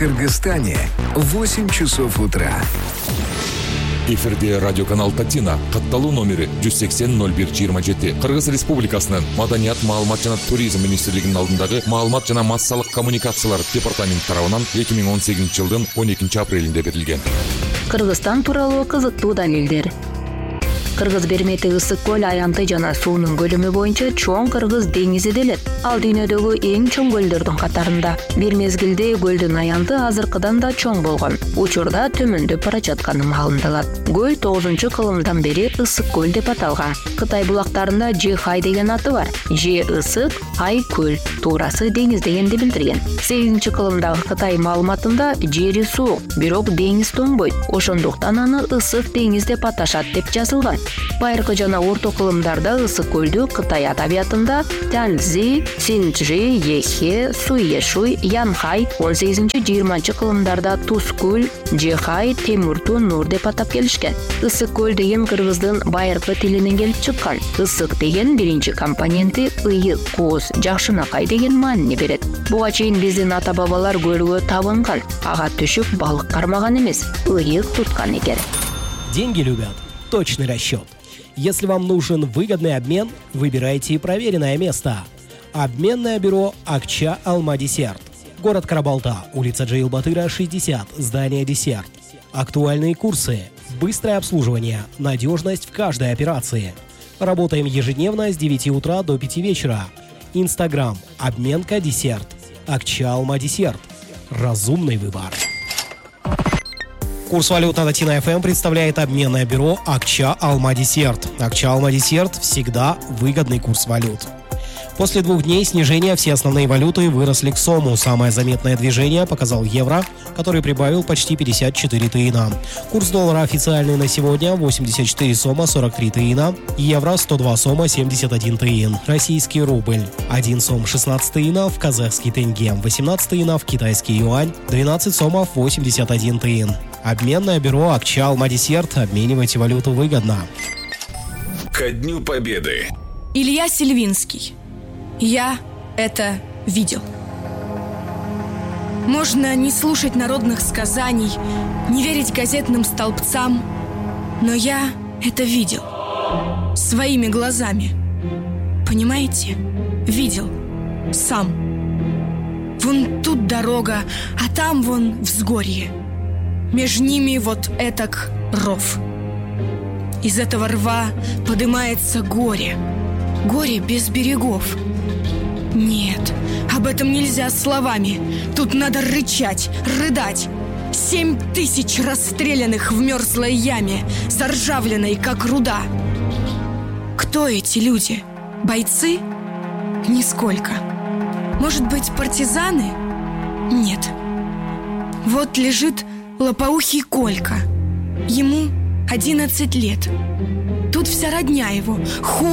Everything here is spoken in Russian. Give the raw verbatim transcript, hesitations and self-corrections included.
Кыргызстане восемь часов утра. Эфирде радиоканал Татина, катталуу номери жүз сексен ноль бир жыйырма жети. Кыргыз Республикасынын Маданият, маалымат жана туризм министрлигинин алдындагы маалымат жана массалык коммуникациялар департаменти тарабынан эки миң он сегизинчи жылдын он экинчи апрелинде берилген. Кыргызстан тууралуу кызыктуу далилдер. Кыргыз бермети ысык көл аянты жана суунун көлөмү боюнча чоң Кыргыз деңизи делет. Ал дүйнөдөгү эң чоң көлдөрдүн катарында. Бир мезгилде көлдүн аянты азыркыдан да чоң болгон. Учурда төмөндөп бара жатканы маалымдалат. Көл тогузунчу кылымдан бери ысык көл деп аталган. Кытай булактарында Жихай деген аты бар. Же ысык, Хай көл, туурасы деңиз дегенди билдирген. сегизинчи кылымдагы Кытай маалыматында жери суук, бирок деңиз тоңбойт. Ошондуктан аны ысык деңиз деп аташат деп жазылган. Байыркы жана орто кылымдарда ысык көлдү Кытай адабиятында Тяньцзи, Синьчжи, Ехе, Суешуй, Янхай, он сегизинчи жыйырманчы кылымдарда Туз көл, Жихай, Темурту Нур деп атап келишкен. Ысык көл деген кыргыздын байыркы тилинен келип чыккан. Ысык деген биринчи компоненти ыйык, кооз, жакшынакай деген маанини берет. Буга чейин биздин ата-бабалар көлгө табынган, ага түшүп балык кармаган эмес, ыйык туткан экен. Деньги любят точный расчет. Если вам нужен выгодный обмен, выбирайте проверенное место. Обменное бюро Акча Алма Десерт. Город Карабалта, улица Джейлбатыра, шестьдесят, здание Десерт. Актуальные курсы, быстрое обслуживание, надежность в каждой операции. Работаем ежедневно с девяти утра до пяти вечера. Инстаграм Обменка Десерт. Акча Алма Десерт. Разумный выбор. Курс валют на Татина эф эм представляет обменное бюро Акча Алма Десерт. Акча Алма Десерт – всегда выгодный курс валют. После двух дней снижения все основные валюты выросли к сому. Самое заметное движение показал евро, который прибавил почти пятьдесят четыре тыина. Курс доллара официальный на сегодня восемьдесят четыре сома сорок три тыина, евро сто два сома семьдесят один тыин, российский рубль один сом шестнадцать тыинов, казахский тенге восемнадцать тыинов, китайский юань двенадцать сомов восемьдесят один тыин. Обменное бюро Акча Алма Десерт. Обменивайте валюту выгодно. Ко Дню Победы. Илья Сильвинский. Я это видел. Можно не слушать народных сказаний, не верить газетным столбцам, но я это видел. Своими глазами. Понимаете? Видел. Сам. Вон тут дорога, а там вон взгорье. Меж ними вот этак ров. Из этого рва поднимается горе. Горе без берегов. Нет, об этом нельзя словами. Тут надо рычать, рыдать. Семь тысяч расстрелянных в мерзлой яме, заржавленной, как руда. Кто эти люди? Бойцы? Нисколько. Может быть, партизаны? Нет. Вот лежит лопоухий Колька. Ему одиннадцать лет. Тут вся родня его. Ху